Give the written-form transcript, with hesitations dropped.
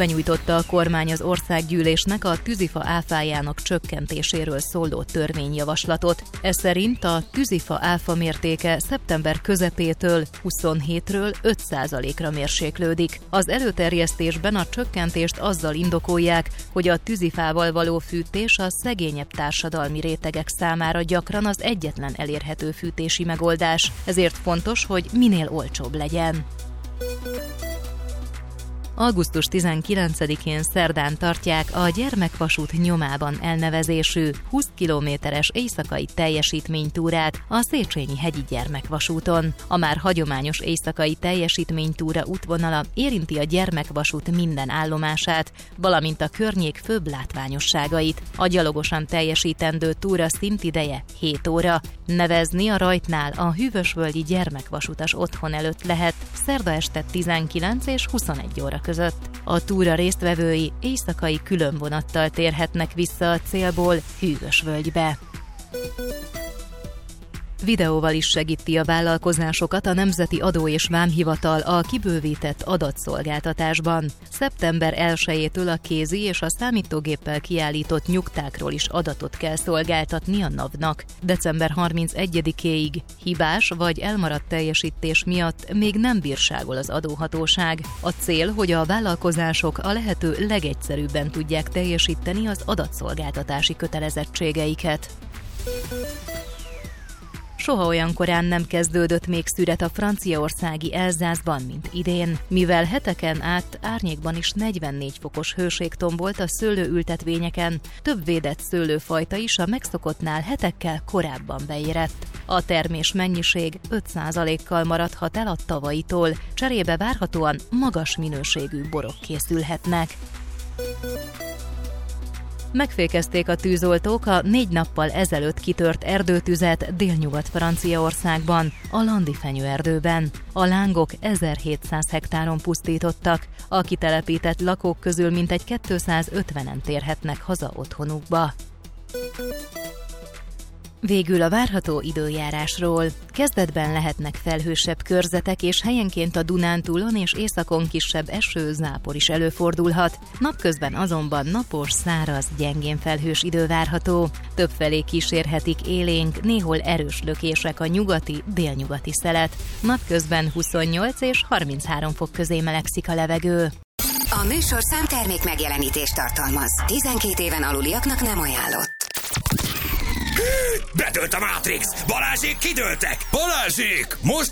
benyújtotta a kormány az országgyűlésnek a tűzifa áfájának csökkentéséről szóló törvényjavaslatot. Ez szerint a tűzifa áfa mértéke szeptember közepétől 27-ről 5%-ra mérséklődik. Az előterjesztésben a csökkentést azzal indokolják, hogy a tűzifával való fűtés a szegényebb társadalmi rétegek számára gyakran az egyetlen elérhető fűtési megoldás, ezért fontos, hogy minél olcsóbb legyen. Augusztus 19-én szerdán tartják a Gyermekvasút nyomában elnevezésű 20 kilométeres éjszakai teljesítménytúrát a Széchenyi hegyi gyermekvasúton. A már hagyományos éjszakai teljesítménytúra útvonala érinti a gyermekvasút minden állomását, valamint a környék főbb látványosságait. A gyalogosan teljesítendő túra szintideje 7 óra. Nevezni a rajtnál a hűvösvölgyi gyermekvasutas otthon előtt lehet szerda este 19 és 21 óra között. A túra résztvevői éjszakai különvonattal térhetnek vissza a célból Hűvösvölgybe. Videóval is segíti a vállalkozásokat a Nemzeti Adó- és Vámhivatal a kibővített adatszolgáltatásban. Szeptember 1-től a kézi és a számítógéppel kiállított nyugtákról is adatot kell szolgáltatni a NAV-nak. December 31-éig hibás vagy elmaradt teljesítés miatt még nem bírságol az adóhatóság. A cél, hogy a vállalkozások a lehető legegyszerűbben tudják teljesíteni az adatszolgáltatási kötelezettségeiket. Soha olyan korán nem kezdődött még szüret a franciaországi Elzászban, mint idén, mivel heteken át árnyékban is 44 fokos hőség tombolt a szőlőültetvényeken, több védett szőlőfajta is a megszokottnál hetekkel korábban beérett. A termés mennyiség 5%-kal maradhat el a tavalyitól, cserébe várhatóan magas minőségű borok készülhetnek. Megfékezték a tűzoltók a 4 nappal ezelőtt kitört erdőtüzet Délnyugat-Franciaországban, a Landi fenyőerdőben. A lángok 1700 hektáron pusztítottak, a kitelepített lakók közül mintegy 250-en térhetnek haza otthonukba. Végül a várható időjárásról. Kezdetben lehetnek felhősebb körzetek, és helyenként a Dunántúlon és északon kisebb eső, zápor is előfordulhat. Napközben azonban napos, száraz, gyengén felhős idő várható. Többfelé kísérhetik élénk, néhol erős lökések a nyugati, délnyugati szelet. Napközben 28 és 33 fok közé melegszik a levegő. A műsorszám termék megjelenítést tartalmaz. 12 éven aluliaknak nem ajánlott. Bedőlt a Matrix! Balázsék kidőltek! Balázsék! Most